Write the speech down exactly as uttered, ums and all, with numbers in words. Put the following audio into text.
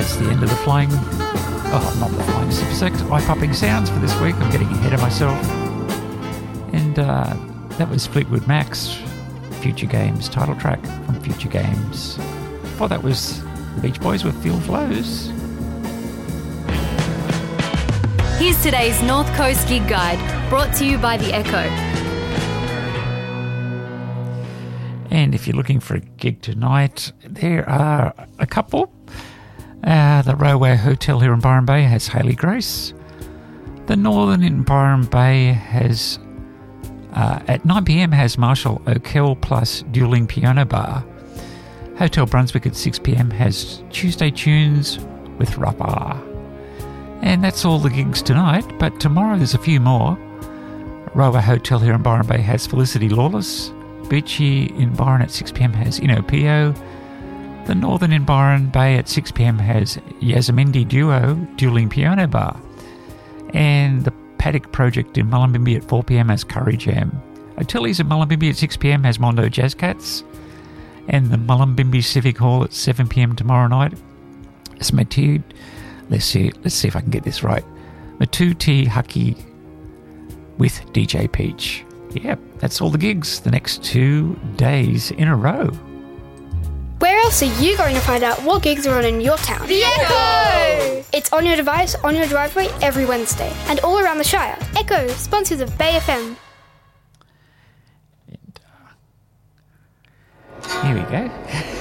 that's the end of the flying... Oh, not the flying super eye-popping sounds for this week. I'm getting ahead of myself. And uh, that was Fleetwood Mac's Future Games title track from Future Games. Before that was the Beach Boys with Field Flows. Here's today's North Coast Gig Guide, brought to you by The Echo. And if you're looking for a gig tonight, there are a couple. Uh, the Railway Hotel here in Byron Bay has Hayley Grace. The Northern in Byron Bay has, uh, at nine p.m, has Marshall O'Kell plus Dueling Piano Bar. Hotel Brunswick at six p.m. has Tuesday Tunes with Rubber. And that's all the gigs tonight, but tomorrow there's a few more. Railway Hotel here in Byron Bay has Felicity Lawless. Beachy in Byron at six p.m. has Inopio. The Northern in Byron Bay at six p.m. has Yazamindi Duo Dueling Piano Bar. And the Paddock Project in Mullumbimby at four p.m. has Curry Jam. O'Tilly's in Mullumbimby at six p.m. has Mondo Jazz Cats. And the Mullumbimby Civic Hall at seven p.m. tomorrow night is Matu. Let's see, let's see if I can get this right. Matuti Haki with D J Peach. Yep, that's all the gigs the next two days in a row. Where else are you going to find out what gigs are on in your town? The Echo! It's on your device, on your driveway, every Wednesday, and all around the Shire. Echo, sponsors of Bay F M. And, uh, here we go.